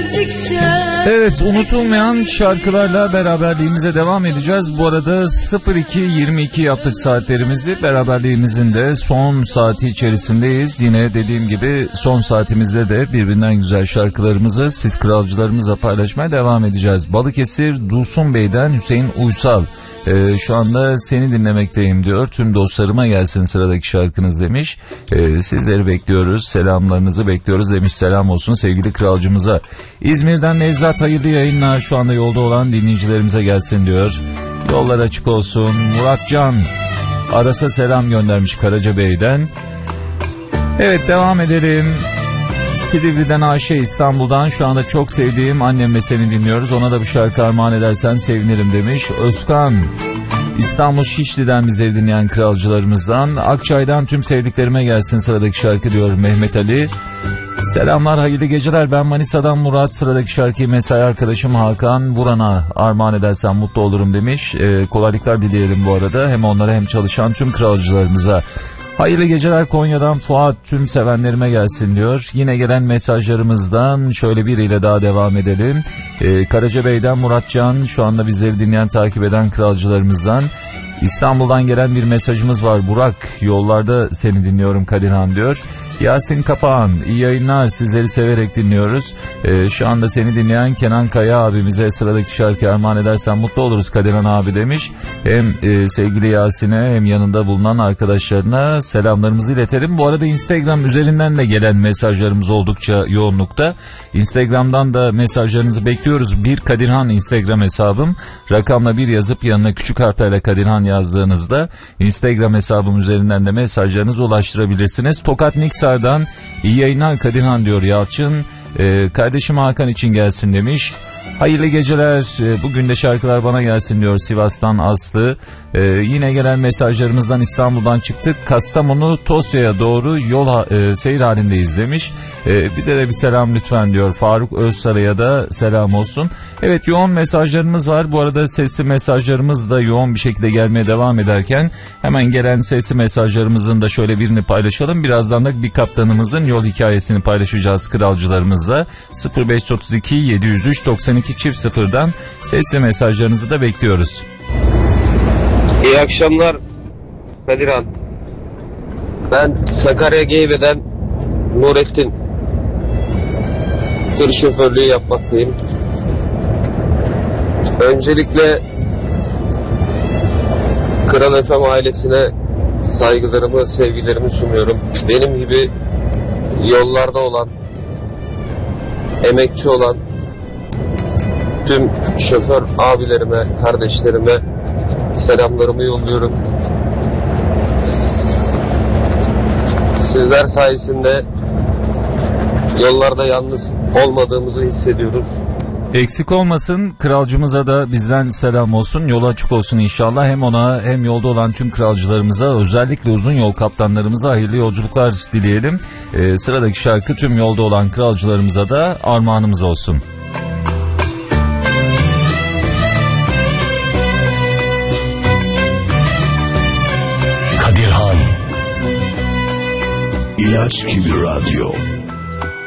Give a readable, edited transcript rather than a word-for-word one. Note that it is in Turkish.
Evet, unutulmayan şarkılarla beraberliğimize devam edeceğiz. Bu arada 02.22 yaptık saatlerimizi. Beraberliğimizin de son saati içerisindeyiz. Yine dediğim gibi son saatimizde de birbirinden güzel şarkılarımızı siz kralcılarımızla paylaşmaya devam edeceğiz. Balıkesir Dursun Bey'den Hüseyin Uysal. Şu anda seni dinlemekteyim diyor. Tüm dostlarıma gelsin sıradaki şarkınız demiş. Sizleri bekliyoruz. Selamlarınızı bekliyoruz demiş. Selam olsun sevgili kralcımıza. İzmir'den Nevzat hayırlı yayınlar. Şu anda yolda olan dinleyicilerimize gelsin diyor. Yollar açık olsun. Muratcan Aras'a selam göndermiş Karacabey'den. Evet, devam edelim. Silivri'den Ayşe İstanbul'dan şu anda çok sevdiğim annemle seni dinliyoruz. Ona da bu şarkı armağan edersen sevinirim demiş. Özkan İstanbul Şişli'den bizi dinleyen kralcılarımızdan. Akçay'dan tüm sevdiklerime gelsin sıradaki şarkı diyor Mehmet Ali. Selamlar, hayırlı geceler, ben Manisa'dan Murat. Sıradaki şarkıyı mesai arkadaşım Hakan Vuran'a armağan edersen mutlu olurum demiş. Kolaylıklar dileyelim bu arada hem onlara hem çalışan tüm kralcılarımıza. Hayırlı geceler Konya'dan Fuat, tüm sevenlerime gelsin diyor. Yine gelen mesajlarımızdan şöyle biriyle daha devam edelim. Karacabey'den Muratcan, şu anda bizleri dinleyen takip eden kralcılarımızdan. İstanbul'dan gelen bir mesajımız var. Burak, yollarda seni dinliyorum Kadirhan diyor. Yasin Kapağan, iyi yayınlar, sizleri severek dinliyoruz. Şu anda seni dinleyen Kenan Kaya abimize sıradaki şarkı armağan edersen mutlu oluruz Kadirhan abi demiş. Hem sevgili Yasin'e hem yanında bulunan arkadaşlarına selamlarımızı iletelim. Bu arada Instagram üzerinden de gelen mesajlarımız oldukça yoğunlukta. Instagram'dan da mesajlarınızı bekliyoruz. Bir Kadirhan Instagram hesabım. Rakamla bir yazıp yanına küçük harflerle Kadirhan yazdığınızda Instagram hesabım üzerinden de mesajlarınızı ulaştırabilirsiniz. Tokat Niksar'dan iyi yayınlar Kadirhan diyor Yalçın. Kardeşim Hakan için gelsin demiş. Hayırlı geceler, bugün de şarkılar bana gelsin diyor Sivas'tan Aslı. Yine gelen mesajlarımızdan İstanbul'dan çıktık. Kastamonu Tosya'ya doğru seyir halindeyiz demiş. Bize de bir selam lütfen diyor Faruk Özsaray'a da selam olsun. Evet, yoğun mesajlarımız var. Bu arada sesli mesajlarımız da yoğun bir şekilde gelmeye devam ederken hemen gelen sesli mesajlarımızın da şöyle birini paylaşalım. Birazdan da bir kaptanımızın yol hikayesini paylaşacağız kralcılarımızla. 0532 703 92 çift sıfırdan sesli mesajlarınızı da bekliyoruz. İyi akşamlar Kadirhan. Ben Sakarya Geyve'den Nurettin. Tır şoförlüğü yapmaktayım. Öncelikle Kral FM ailesine saygılarımı, sevgilerimi sunuyorum. Benim gibi yollarda olan, emekçi olan tüm şoför abilerime, kardeşlerime selamlarımı yolluyorum. Sizler sayesinde yollarda yalnız olmadığımızı hissediyoruz. Eksik olmasın, kralcımıza da bizden selam olsun, yolu açık olsun inşallah. Hem ona hem yolda olan tüm kralcılarımıza, özellikle uzun yol kaptanlarımıza hayırlı yolculuklar dileyelim. Sıradaki şarkı tüm yolda olan kralcılarımıza da armağanımız olsun. Kadirhan İlaç gibi radyo.